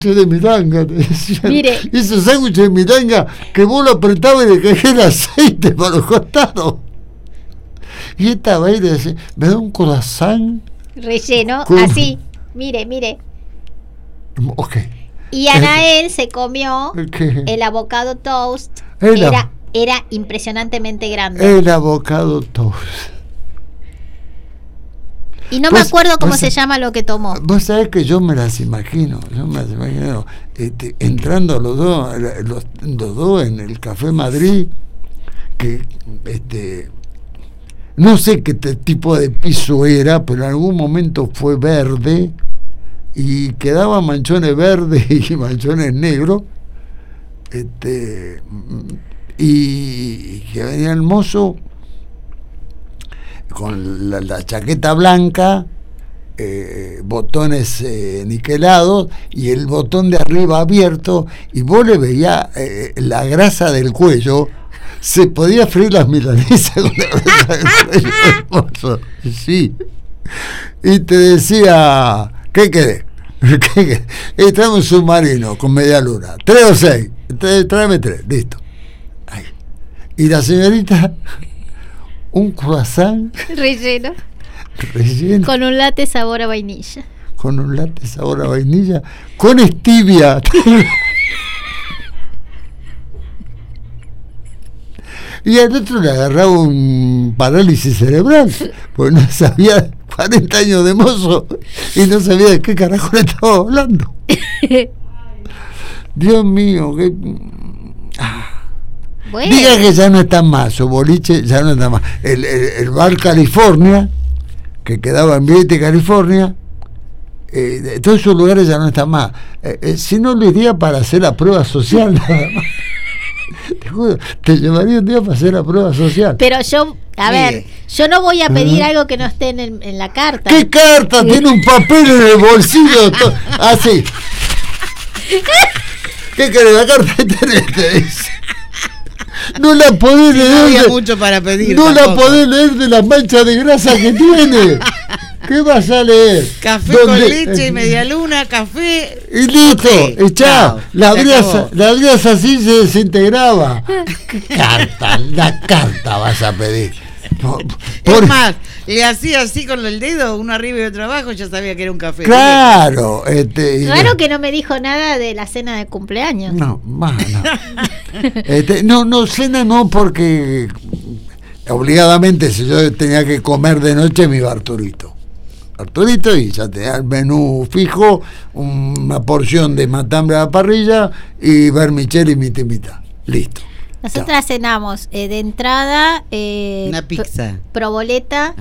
de milanga, te decía. Mire. Ese sándwich de milanga que vos lo apretabas y le caía el aceite para los costados. Y estaba ahí y le decía, me da un croissant Relleno, con... así. Mire. Ok. Y Anael se comió ¿Qué? el avocado toast. Era Impresionantemente grande. El avocado toast. Y no me acuerdo cómo se llama lo que tomó. Vos sabés que yo me las imagino entrando los dos en el Café Madrid, que no sé qué tipo de piso era, pero en algún momento fue verde y quedaban manchones verdes y manchones negros, y que venía el mozo con la chaqueta blanca, botones niquelados y el botón de arriba abierto, y vos le veías la grasa del cuello. Se podía freír las milanesas con la grasa del cuello. Sí. Y te decía, ¿qué querés? Estamos en submarino con media luna, 3 o 6, tráeme 3, listo. Ahí. Y la señorita, un croissant Relleno. Con un latte sabor a vainilla. Con un latte sabor a vainilla, con stevia. Y al otro le agarraba un parálisis cerebral, porque no sabía, 40 años de mozo, y no sabía de qué carajo le estaba hablando. Dios mío, que... Bueno. Diga que ya no está más, su boliche ya no está más. El bar California, que quedaba en Vieques, California, todos esos lugares ya no están más. Si no, le iría para hacer la prueba social, nada más. Te juro, te llevaría un día para hacer la prueba social. Pero yo, ver, yo no voy a pedir algo que no esté en la carta. ¿Qué carta? Tiene un papel en el bolsillo. Así. ¿Qué querés? La carta te dice. No la podés leer. No había mucho para pedir. No la podés leer de las manchas de grasa que tiene. ¿Qué vas a leer? Café con leche, media luna, café. Y listo, echá. La abrías así y se desintegraba. La carta vas a pedir. Es más, le hacía así con el dedo, uno arriba y otro abajo, ya sabía que era un café. Claro. Claro que no me dijo nada de la cena de cumpleaños. No, no, cena no, porque obligadamente si yo tenía que comer de noche me iba Arturito y ya tenía el menú fijo, una porción de matambre a la parrilla y vermicelli mitad. Listo. Nosotras cenamos de entrada una pizza, proboleta,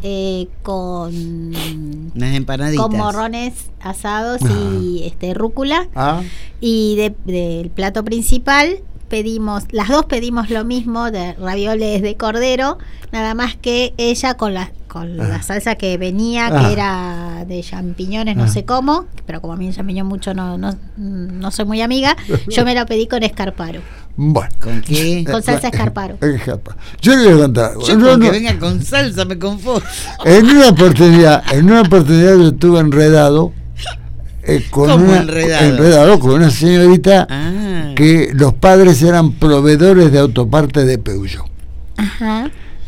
con unas empanaditas, con morrones asados y rúcula, y del plato principal las dos pedimos lo mismo, de ravioles de cordero, nada más que ella con la salsa que venía, que era de champiñones, no sé cómo, pero como a mí el champiñón mucho no soy muy amiga, yo me lo pedí con escarparo. Bueno. ¿Con qué? Con salsa escarparo. Yo le voy a contar. Que venga con salsa me confundo. En una oportunidad yo estuve enredado con una señorita que los padres eran proveedores de autopartes de Peugeot. Ajá.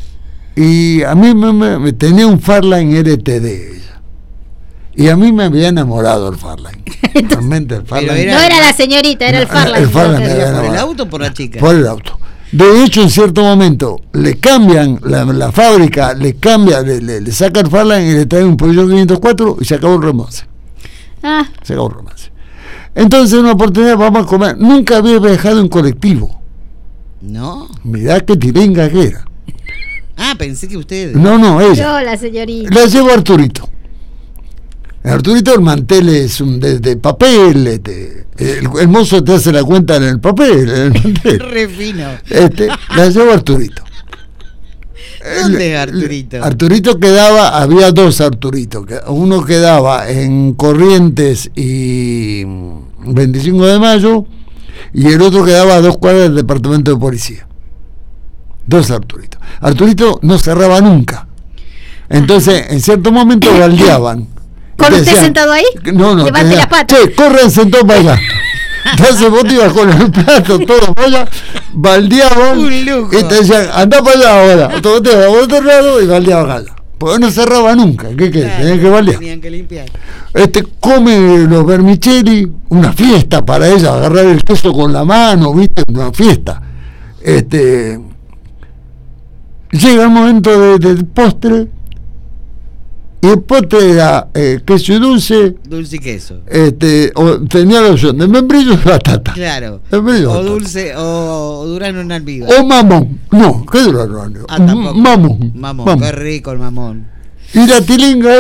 Y a mí me tenía un Farline LTD ella. Y a mí me había enamorado el Farline. Realmente el Farline. No era la señorita, era el Farline. El Farline ¿Por el auto o por la chica? Por el auto. De hecho, en cierto momento le cambian la fábrica, le saca el Farline y le trae un Peugeot 504 y se acabó el romance. Se acabó el romance. Entonces, en una oportunidad vamos a comer. Nunca había viajado en colectivo. ¿No? Mirá qué tirenga que era. Pensé que ustedes. No, ella. Yo, la señorita. La llevo a Arturito. Arturito, el mantel es de papel. El mozo te hace la cuenta en el papel. En el mantel. Re fino. La llevo a Arturito. ¿Dónde es Arturito? Arturito había dos Arturitos. Uno quedaba en Corrientes y 25 de Mayo, y el otro quedaba a 2 cuadras del departamento de policía. Dos Arturitos. Arturito no cerraba nunca. Entonces, en cierto momento baldeaban. ¿Con usted sentado ahí? No, levante las patas. Che, corren sentado para allá. Entonces vos te ibas con el plato, todo para allá, baldeaban y te decían, andá para allá ahora. Entonces te ibas a otro lado y baldeaban allá. Porque no cerraba nunca, ¿qué querés? Claro, tenían que baldear. Tenían que limpiar. Come los vermicelli, una fiesta para ella, agarrar el queso con la mano, ¿viste? Una fiesta. Llega el momento del postre, y el postre era queso y dulce. Dulce y queso. Tenía la opción de membrillo y batata. Claro. Membrillo, o batata. Dulce, o durazno en almíbar. O mamón. No, ¿qué durazno? Tampoco. Mamón. Mamón, qué rico el mamón. Y la tilinga